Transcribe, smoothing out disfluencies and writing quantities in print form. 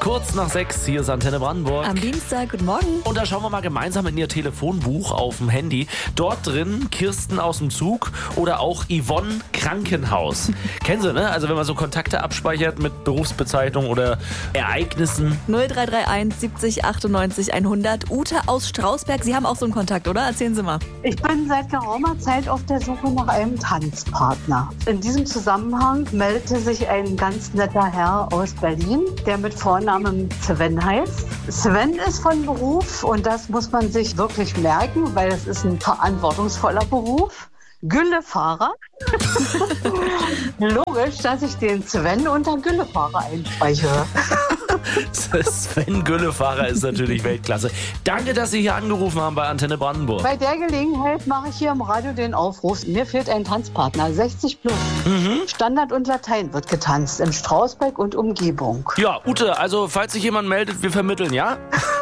kurz nach 6, hier ist Antenne Brandenburg. Am Dienstag, guten Morgen. Und da schauen wir mal gemeinsam in ihr Telefonbuch auf dem Handy. Dort drin Kirsten aus dem Zug oder auch Yvonne Krankenhaus. Kennen Sie, ne? Also wenn man so Kontakte abspeichert mit Berufsbezeichnung oder Ereignissen. 0331 70 98 100. Ute aus Strausberg, Sie haben auch so einen Kontakt, oder? Erzählen Sie mal. Ich bin seit geraumer Zeit auf der Suche nach einem Tanzpartner. In diesem Zusammenhang meldete sich ein ganz netter Herr aus Berlin, der mit Vornamen Sven heißt. Sven ist von Beruf, und das muss man sich wirklich merken, weil es ist ein verantwortungsvoller Beruf, Güllefahrer. Logisch, dass ich den Sven unter Güllefahrer einspeichere. Sven Güllefahrer ist natürlich Weltklasse. Danke, dass Sie hier angerufen haben bei Antenne Brandenburg. Bei der Gelegenheit mache ich hier im Radio den Aufruf. Mir fehlt ein Tanzpartner, 60 plus. Standard und Latein wird getanzt in Strausberg und Umgebung. Ja, Ute, also falls sich jemand meldet, wir vermitteln, ja?